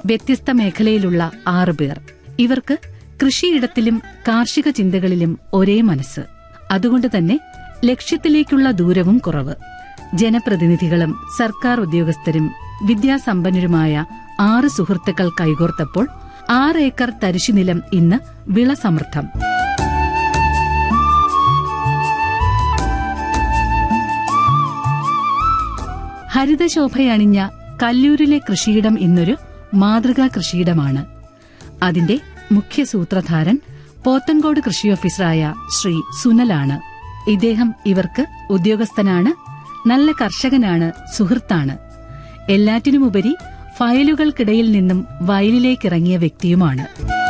വ്യത്യസ്ത മേഖലയിലുള്ള 6 പേർ. ഇവർക്ക് കൃഷിയിടത്തിലും കാർഷിക ചിന്തകളിലും ഒരേ മനസ്സ്. അതുകൊണ്ട് തന്നെ ലക്ഷ്യത്തിലേക്കുള്ള ദൂരവും കുറവ്. ജനപ്രതിനിധികളും സർക്കാർ ഉദ്യോഗസ്ഥരും വിദ്യാസമ്പന്നരുമായ 6 സുഹൃത്തുക്കൾ കൈകോർത്തപ്പോൾ 6 ഏക്കർ തരിശുനിലം ഇന്ന് വിളസമൃദ്ധം. ഹരിതശോഭയണിഞ്ഞ കല്ലൂരിലെ കൃഷിയിടം ഇന്നൊരു മാതൃകാ കൃഷിയിടമാണ്. അതിന്റെ മുഖ്യ സൂത്രധാരൻ പോത്തൻകോട് കൃഷി ഓഫീസറായ ശ്രീ സുനലാണ്. ഇദ്ദേഹം ഇവർക്ക് ഉദ്യോഗസ്ഥനാണ്, നല്ല കർഷകനാണ്, സുഹൃത്താണ്. എല്ലാറ്റിനുമുപരി ഫയലുകൾക്കിടയിൽ നിന്നും വയലിലേക്കിറങ്ങിയ വ്യക്തിയുമാണ്.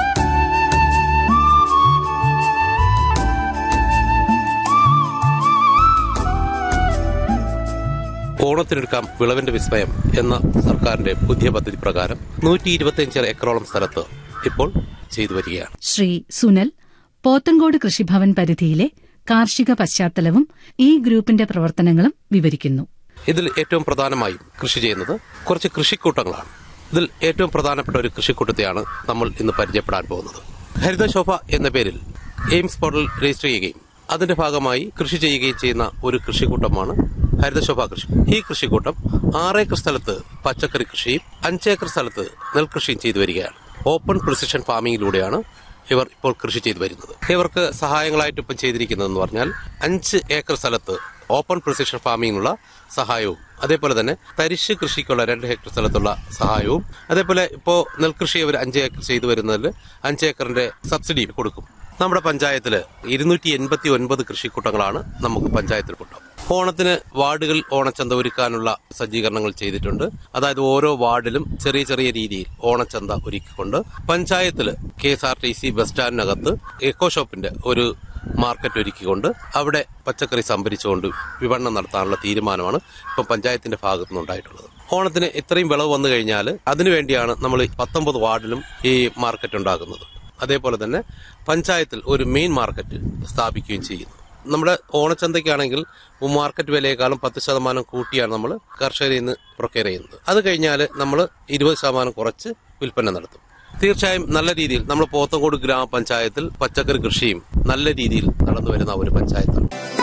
ഓണത്തിനൊരുക്കാം വിളവിന്റെ വിസ്മയം എന്ന സർക്കാരിന്റെ പുതിയ പദ്ധതി പ്രകാരം 125 ഏക്കറോളം സ്ഥലത്ത് ഇപ്പോൾ ചെയ്തു വരികയാണ്. ശ്രീ സുനൽ പോത്തൻകോട് കൃഷിഭവൻ പരിധിയിലെ കാർഷിക പശ്ചാത്തലവും ഈ ഗ്രൂപ്പിന്റെ പ്രവർത്തനങ്ങളും വിവരിക്കുന്നു. ഇതിൽ ഏറ്റവും പ്രധാനമായും കൃഷി ചെയ്യുന്നത് കുറച്ച് കൃഷിക്കൂട്ടങ്ങളാണ്. ഇതിൽ ഏറ്റവും പ്രധാനപ്പെട്ട ഒരു കൃഷിക്കൂട്ടത്തെയാണ് നമ്മൾ ഇന്ന് പരിചയപ്പെടാൻ പോകുന്നത്. ഹരിതശോഭ എന്ന പേരിൽ എയിംസ് പോർട്ടൽ രജിസ്റ്റർ ചെയ്യുകയും അതിന്റെ ഭാഗമായി കൃഷി ചെയ്യുകയും ചെയ്യുന്ന ഒരു കൃഷിക്കൂട്ടമാണ് ഹരിതശോഭ കൃഷി. ഈ കൃഷിക്കൂട്ടം 6 ഏക്കർ സ്ഥലത്ത് പച്ചക്കറി കൃഷിയും 5 ഏക്കർ സ്ഥലത്ത് നെൽകൃഷിയും ചെയ്തു വരികയാണ്. ഓപ്പൺ പ്രിസിഷൻ ഫാമിംഗിലൂടെയാണ് ഇവർ ഇപ്പോൾ കൃഷി ചെയ്തു വരുന്നത്. ഇവർക്ക് സഹായങ്ങളായിട്ട് ഇപ്പം ചെയ്തിരിക്കുന്നതെന്ന് പറഞ്ഞാൽ 5 ഏക്കർ സ്ഥലത്ത് ഓപ്പൺ പ്രിസിഷൻ ഫാമിങ്ങിനുള്ള സഹായവും, അതേപോലെ തന്നെ തരിശ് കൃഷിക്കുള്ള 2 ഹെക്ടർ സ്ഥലത്തുള്ള സഹായവും, അതേപോലെ ഇപ്പോൾ നെൽകൃഷി അവർ 5 ഏക്കർ ചെയ്തു വരുന്നതിൽ 5 ഏക്കറിന്റെ സബ്സിഡി കൊടുക്കും. നമ്മുടെ പഞ്ചായത്തിൽ 289 കൃഷിക്കൂട്ടങ്ങളാണ് നമുക്ക് പഞ്ചായത്തിൽപ്പെട്ടത്. ഓണത്തിന് വാർഡുകൾ ഓണച്ചന്ത ഒരുക്കാനുള്ള സജ്ജീകരണങ്ങൾ ചെയ്തിട്ടുണ്ട്. അതായത് ഓരോ വാർഡിലും ചെറിയ ചെറിയ രീതിയിൽ ഓണച്ചന്ത ഒരുക്കിക്കൊണ്ട് പഞ്ചായത്തിൽ KSRTC ബസ് സ്റ്റാൻഡിനകത്ത് എക്കോ ഷോപ്പിന്റെ ഒരു മാർക്കറ്റ് ഒരുക്കിക്കൊണ്ട് അവിടെ പച്ചക്കറി സംഭരിച്ചുകൊണ്ട് വിപണനം നടത്താനുള്ള തീരുമാനമാണ് ഇപ്പം പഞ്ചായത്തിന്റെ ഭാഗത്തു നിന്നുണ്ടായിട്ടുള്ളത്. ഓണത്തിന് ഇത്രയും വിളവ് വന്നു കഴിഞ്ഞാൽ അതിനുവേണ്ടിയാണ് നമ്മൾ 19 വാർഡിലും ഈ മാർക്കറ്റ് ഉണ്ടാക്കുന്നത്. അതേപോലെ തന്നെ പഞ്ചായത്തിൽ ഒരു മെയിൻ മാർക്കറ്റ് സ്ഥാപിക്കുകയും ചെയ്യുന്നു. നമ്മുടെ ഓണച്ചന്തയ്ക്കാണെങ്കിൽ മാർക്കറ്റ് വിലയെക്കാളും 10% കൂട്ടിയാണ് നമ്മൾ കർഷകരിൽ നിന്ന് പ്രൊക്യൂർ ചെയ്യുന്നത്. അത് കഴിഞ്ഞാൽ നമ്മൾ 20% കുറച്ച് വിൽപ്പന നടത്തും. തീർച്ചയായും നല്ല രീതിയിൽ നമ്മൾ പോത്തൻകോട് ഗ്രാമപഞ്ചായത്തിൽ പച്ചക്കറി കൃഷിയും നല്ല രീതിയിൽ നടന്നു വരുന്ന ഒരു പഞ്ചായത്താണ്.